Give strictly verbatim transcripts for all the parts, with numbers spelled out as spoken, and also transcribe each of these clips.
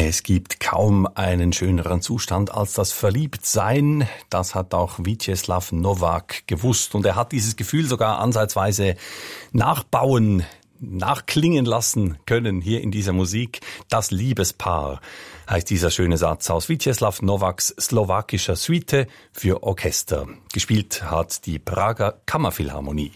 Es gibt kaum einen schöneren Zustand als das Verliebtsein. Das hat auch Vítězslav Novák gewusst. Und er hat dieses Gefühl sogar ansatzweise nachbauen, nachklingen lassen können hier in dieser Musik. Das Liebespaar heißt dieser schöne Satz aus Vítězslav Nováks slowakischer Suite für Orchester. Gespielt hat die Prager Kammerphilharmonie.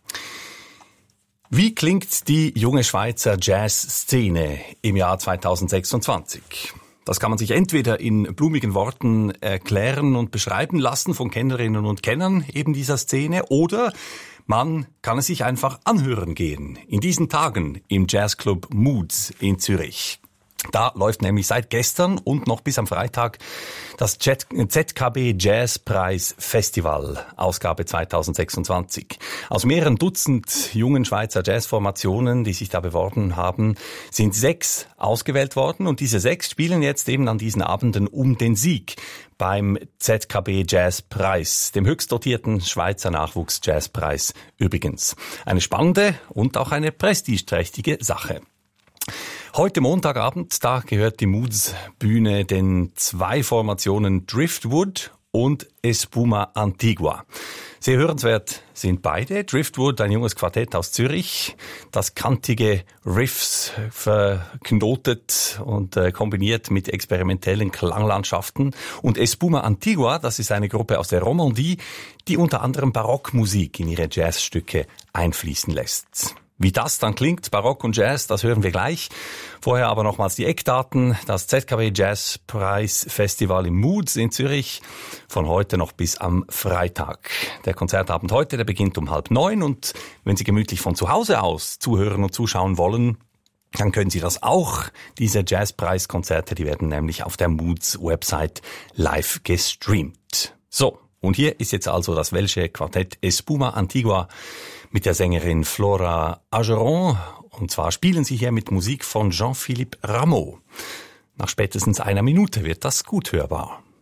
Wie klingt die junge Schweizer Jazzszene im Jahr zweitausendsechsundzwanzig? Das kann man sich entweder in blumigen Worten erklären und beschreiben lassen von Kennerinnen und Kennern eben dieser Szene, oder man kann es sich einfach anhören gehen. In diesen Tagen im Jazzclub Moods in Zürich. Da läuft nämlich seit gestern und noch bis am Freitag das Z K B Jazzpreis Festival, Ausgabe zweitausendsechsundzwanzig. Aus mehreren Dutzend jungen Schweizer Jazzformationen, die sich da beworben haben, sind sechs ausgewählt worden. Und diese sechs spielen jetzt eben an diesen Abenden um den Sieg beim Z K B Jazzpreis, dem höchst dotierten Schweizer Nachwuchs-Jazzpreis übrigens. Eine spannende und auch eine prestigeträchtige Sache. Heute Montagabend, da gehört die Moods-Bühne den zwei Formationen Driftwood und Espuma Antigua. Sehr hörenswert sind beide. Driftwood, ein junges Quartett aus Zürich, das kantige Riffs verknotet und äh, kombiniert mit experimentellen Klanglandschaften. Und Espuma Antigua, das ist eine Gruppe aus der Romandie, die unter anderem Barockmusik in ihre Jazzstücke einfließen lässt. Wie das dann klingt, Barock und Jazz, das hören wir gleich. Vorher aber nochmals die Eckdaten. Das Z K B Jazzpreis Festival im Moods in Zürich, von heute noch bis am Freitag. Der Konzertabend heute, der beginnt um halb neun, und wenn Sie gemütlich von zu Hause aus zuhören und zuschauen wollen, dann können Sie das auch. Diese Jazzpreiskonzerte, die werden nämlich auf der Moods Website live gestreamt. So, und hier ist jetzt also das welsche Quartett Espuma Antigua mit der Sängerin Flora Ageron. Und zwar spielen sie hier mit Musik von Jean-Philippe Rameau. Nach spätestens einer Minute wird das gut hörbar.